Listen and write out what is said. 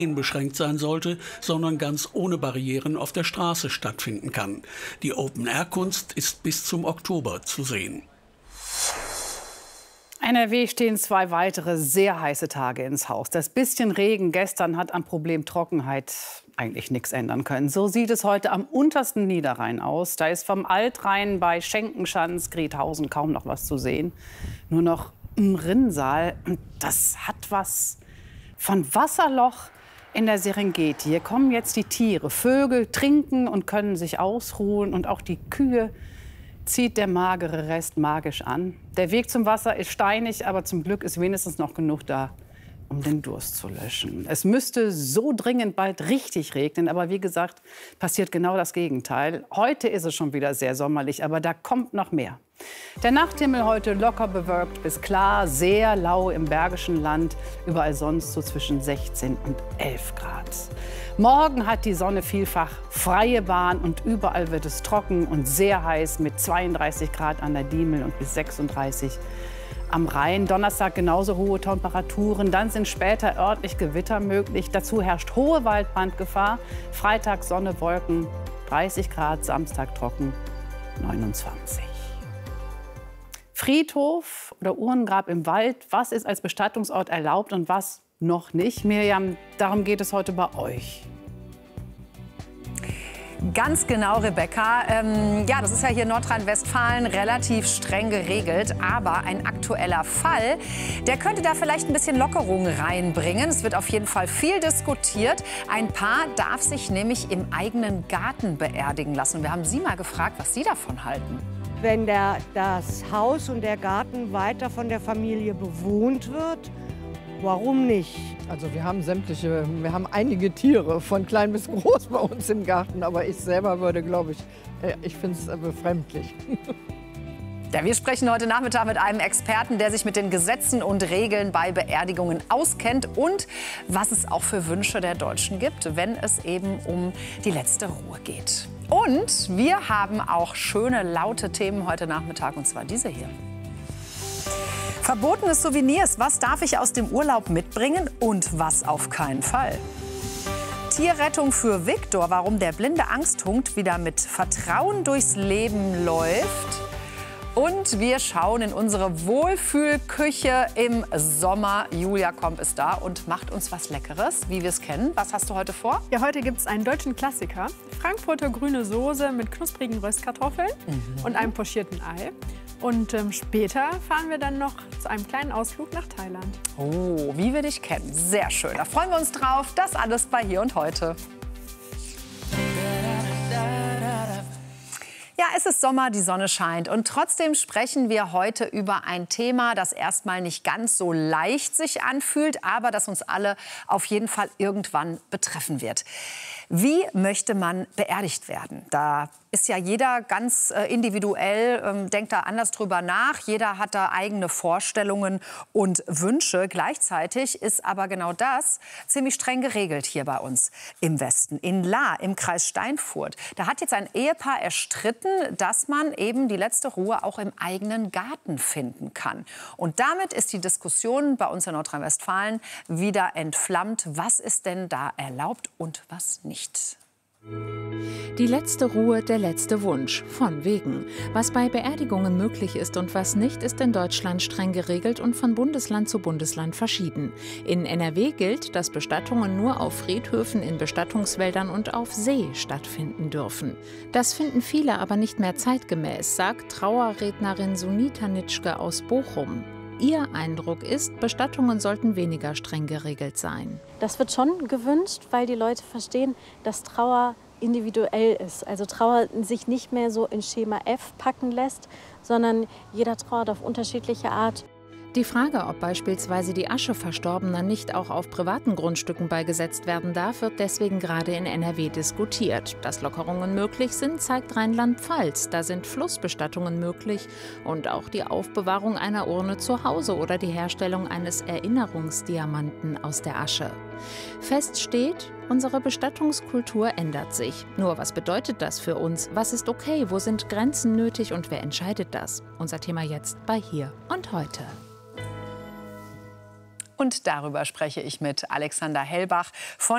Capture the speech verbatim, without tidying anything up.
beschränkt sein sollte, sondern ganz ohne Barrieren auf der Straße stattfinden kann. Die Open-Air-Kunst ist bis zum Oktober zu sehen. N R W stehen zwei weitere sehr heiße Tage ins Haus. Das bisschen Regen gestern hat am Problem Trockenheit eigentlich nichts ändern können. So sieht es heute am untersten Niederrhein aus. Da ist vom Altrhein bei Schenkenschanz, Grethausen kaum noch was zu sehen. Nur noch ein Rinnsal. Und das hat was von Wasserloch in der Serengeti. Hier kommen jetzt die Tiere. Vögel trinken und können sich ausruhen. Und auch die Kühe zieht der magere Rest magisch an. Der Weg zum Wasser ist steinig, aber zum Glück ist wenigstens noch genug da, um den Durst zu löschen. Es müsste so dringend bald richtig regnen, aber wie gesagt, passiert genau das Gegenteil. Heute ist es schon wieder sehr sommerlich, aber da kommt noch mehr. Der Nachthimmel heute locker bewölkt bis klar, sehr lau im Bergischen Land, überall sonst so zwischen sechzehn und elf Grad. Morgen hat die Sonne vielfach freie Bahn und überall wird es trocken und sehr heiß mit zweiunddreißig Grad an der Diemel und bis sechsunddreißig am Rhein. Donnerstag genauso hohe Temperaturen, dann sind später örtlich Gewitter möglich. Dazu herrscht hohe Waldbrandgefahr. Freitag Sonne, Wolken, dreißig Grad, Samstag trocken, neunundzwanzig. Friedhof oder Urnengrab im Wald, was ist als Bestattungsort erlaubt und was noch nicht? Mirjam, darum geht es heute bei euch. Ganz genau, Rebecca. Ähm, ja, das ist ja hier in Nordrhein-Westfalen relativ streng geregelt. Aber ein aktueller Fall, der könnte da vielleicht ein bisschen Lockerung reinbringen. Es wird auf jeden Fall viel diskutiert. Ein Paar darf sich nämlich im eigenen Garten beerdigen lassen. Wir haben Sie mal gefragt, was Sie davon halten. Wenn der, das Haus und der Garten weiter von der Familie bewohnt wird, warum nicht? Also wir haben sämtliche, wir haben einige Tiere, von klein bis groß bei uns im Garten. Aber ich selber würde, glaube ich, ich finde es befremdlich. Ja, wir sprechen heute Nachmittag mit einem Experten, der sich mit den Gesetzen und Regeln bei Beerdigungen auskennt und was es auch für Wünsche der Deutschen gibt, wenn es eben um die letzte Ruhe geht. Und wir haben auch schöne, laute Themen heute Nachmittag, und zwar diese hier. Verbotene Souvenirs, was darf ich aus dem Urlaub mitbringen und was auf keinen Fall? Tierrettung für Viktor, warum der blinde Angsthund wieder mit Vertrauen durchs Leben läuft. Und wir schauen in unsere Wohlfühlküche im Sommer. Julia Komp ist da und macht uns was Leckeres, wie wir es kennen. Was hast du heute vor? Ja, heute gibt es einen deutschen Klassiker. Frankfurter grüne Soße mit knusprigen Röstkartoffeln mhm. und einem pochierten Ei. Und ähm, später fahren wir dann noch zu einem kleinen Ausflug nach Thailand. Oh, wie wir dich kennen. Sehr schön. Da freuen wir uns drauf. Das alles bei Hier und Heute. Ja, es ist Sommer, die Sonne scheint und trotzdem sprechen wir heute über ein Thema, das erstmal nicht ganz so leicht sich anfühlt, aber das uns alle auf jeden Fall irgendwann betreffen wird. Wie möchte man beerdigt werden? Da ist ja jeder ganz äh, individuell, ähm, denkt da anders drüber nach. Jeder hat da eigene Vorstellungen und Wünsche. Gleichzeitig ist aber genau das ziemlich streng geregelt hier bei uns im Westen. In Lahr im Kreis Steinfurt, da hat jetzt ein Ehepaar erstritten, dass man eben die letzte Ruhe auch im eigenen Garten finden kann. Und damit ist die Diskussion bei uns in Nordrhein-Westfalen wieder entflammt. Was ist denn da erlaubt und was nicht? Die letzte Ruhe, der letzte Wunsch. Von wegen. Was bei Beerdigungen möglich ist und was nicht, ist in Deutschland streng geregelt und von Bundesland zu Bundesland verschieden. In N R W gilt, dass Bestattungen nur auf Friedhöfen, in Bestattungswäldern und auf See stattfinden dürfen. Das finden viele aber nicht mehr zeitgemäß, sagt Trauerrednerin Sunita Nitschke aus Bochum. Ihr Eindruck ist, Bestattungen sollten weniger streng geregelt sein. Das wird schon gewünscht, weil die Leute verstehen, dass Trauer individuell ist. Also Trauer sich nicht mehr so in Schema F packen lässt, sondern jeder trauert auf unterschiedliche Art. Die Frage, ob beispielsweise die Asche Verstorbener nicht auch auf privaten Grundstücken beigesetzt werden darf, wird deswegen gerade in N R W diskutiert. Dass Lockerungen möglich sind, zeigt Rheinland-Pfalz. Da sind Flussbestattungen möglich und auch die Aufbewahrung einer Urne zu Hause oder die Herstellung eines Erinnerungsdiamanten aus der Asche. Fest steht, unsere Bestattungskultur ändert sich. Nur was bedeutet das für uns? Was ist okay? Wo sind Grenzen nötig und wer entscheidet das? Unser Thema jetzt bei Hier und Heute. Und darüber spreche ich mit Alexander Hellbach von